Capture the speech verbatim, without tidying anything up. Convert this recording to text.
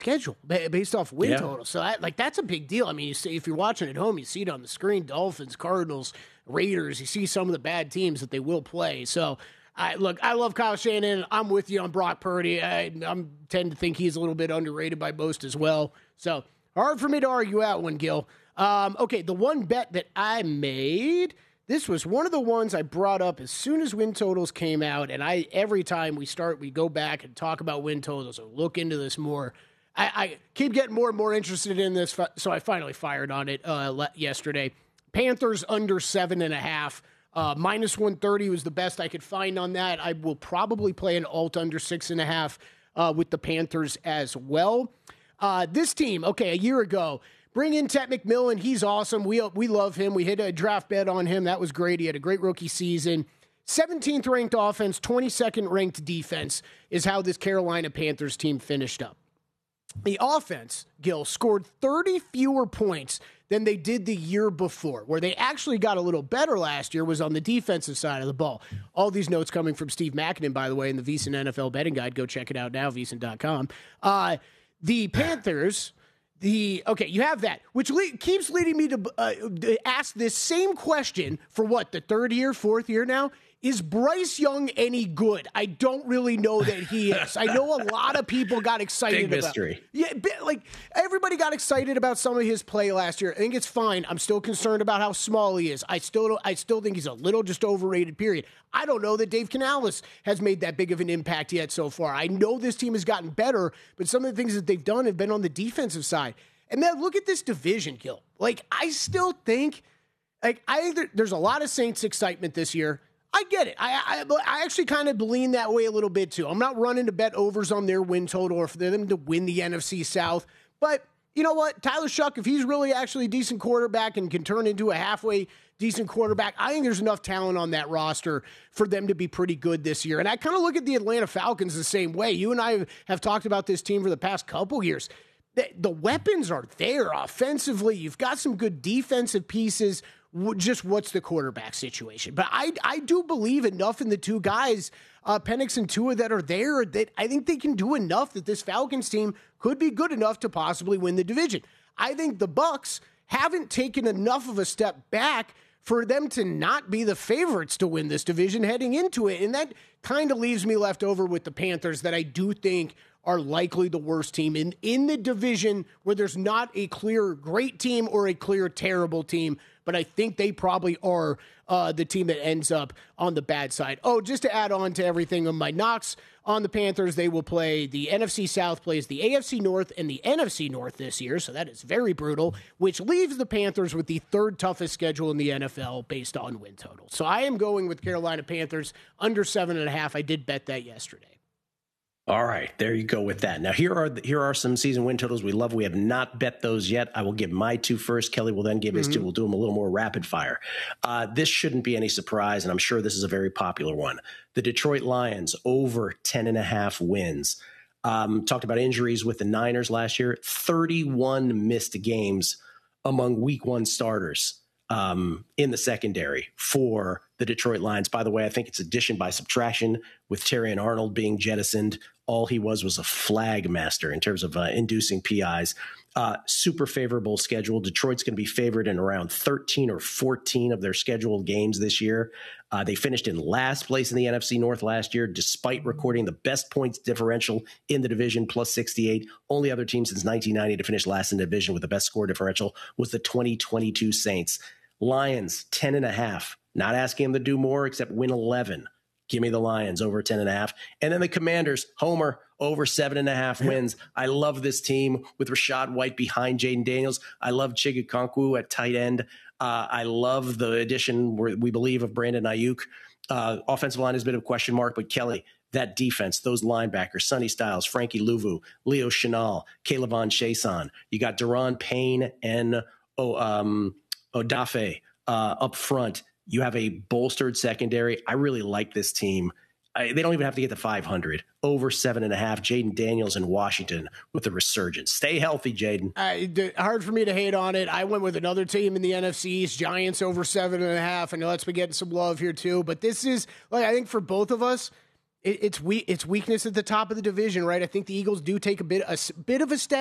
schedule based off win yeah. total. So, I, like, that's a big deal. I mean, you see, if you're watching at home, you see it on the screen, Dolphins, Cardinals, Raiders, you see some of the bad teams that they will play. So, I look, I love Kyle Shanahan. I'm with you on Brock Purdy. I I'm, tend to think he's a little bit underrated by most as well. So, hard for me to argue out one, Gil. Um, okay, the one bet that I made, this was one of the ones I brought up as soon as win totals came out, and I every time we start, we go back and talk about win totals or look into this more. I, I keep getting more and more interested in this, so I finally fired on it uh, yesterday. Panthers under seven and a half. Uh, minus one thirty was the best I could find on that. I will probably play an alt under six and a half uh, with the Panthers as well. Uh, this team, okay, a year ago, bring in Ted McMillan. He's awesome. We we love him. We hit a draft bet on him. That was great. He had a great rookie season. seventeenth ranked offense, twenty-second ranked defense is how this Carolina Panthers team finished up. The offense, Gil, scored thirty fewer points than they did the year before. Where they actually got a little better last year was on the defensive side of the ball. All these notes coming from Steve Mackinnon, by the way, in the VSiN N F L Betting Guide. Go check it out now, V S I N dot com. Uh, the Panthers, the okay, you have that, which le- keeps leading me to, uh, to ask this same question for what, the third year, fourth year now? Is Bryce Young any good? I don't really know that he is. I know a lot of people got excited Big about mystery. Yeah, like everybody got excited about some of his play last year. I think it's fine. I'm still concerned about how small he is. I still don't, I still think he's a little just overrated, period. I don't know that Dave Canales has made that big of an impact yet so far. I know this team has gotten better, but some of the things that they've done have been on the defensive side. And then look at this division, Gil. Like, I still think, like, I think there, there's a lot of Saints excitement this year. I get it. I, I I actually kind of lean that way a little bit, too. I'm not running to bet overs on their win total or for them to win the N F C South. But you know what? Tyler Shuck, if he's really actually a decent quarterback and can turn into a halfway decent quarterback, I think there's enough talent on that roster for them to be pretty good this year. And I kind of look at the Atlanta Falcons the same way. You and I have talked about this team for the past couple years. The, the weapons are there offensively. You've got some good defensive pieces. Just what's the quarterback situation? But I I do believe enough in the two guys, uh, Penix and Tua, that are there that I think they can do enough that this Falcons team could be good enough to possibly win the division. I think the Bucs haven't taken enough of a step back for them to not be the favorites to win this division heading into it. And that kind of leaves me left over with the Panthers that I do think are likely the worst team in, in the division where there's not a clear great team or a clear terrible team. But I think they probably are uh, the team that ends up on the bad side. Oh, just to add on to everything on my knocks on the Panthers, they will play the N F C South, plays the A F C North and the N F C North this year. So that is very brutal, which leaves the Panthers with the third toughest schedule in the N F L based on win total. So I am going with Carolina Panthers under seven and a half. I did bet that yesterday. All right, there you go with that. Now, here are the, here are some season win totals we love. We have not bet those yet. I will give my two first. Kelly will then give his mm-hmm. two. We'll do them a little more rapid fire. Uh, this shouldn't be any surprise, and I'm sure this is a very popular one. The Detroit Lions over ten and a half wins. Um, talked about injuries with the Niners last year. thirty-one missed games among week one starters um, in the secondary for the Detroit Lions. By the way, I think it's addition by subtraction with Terrion Arnold being jettisoned. All he was was a flag master in terms of uh, inducing P Is. Uh, super favorable schedule. Detroit's going to be favored in around thirteen or fourteen of their scheduled games this year. Uh, they finished in last place in the N F C North last year, despite recording the best points differential in the division, plus sixty-eight. Only other team since nineteen ninety to finish last in the division with the best score differential was the twenty twenty-two Saints. Lions, ten and a half. Not asking them to do more except win eleven. Give me the Lions over ten and a half. And then the Commanders, Homer, over seven and a half wins. I love this team with Rachaad White behind Jaden Daniels. I love Chigakonkwo at tight end. Uh, I love the addition, we believe, of Brandon Ayuk. Uh, offensive line is a bit of a question mark, but Kelly, that defense, those linebackers, Sonny Styles, Frankie Louvu, Leo Chenal, Kayvon Chason. You got Deron Payne and oh, um, Odafe uh, up front. You have a bolstered secondary. I really like this team. I, they don't even have to get to five hundred. Over seven and a half. Jaden Daniels in Washington with the resurgence. Stay healthy, Jaden. Uh, hard for me to hate on it. I went with another team in the N F C East, Giants over seven and a half. I know that's been getting some love here too, but this is, like, I think for both of us, it, it's we it's weakness at the top of the division, right? I think the Eagles do take a bit a s- bit of a step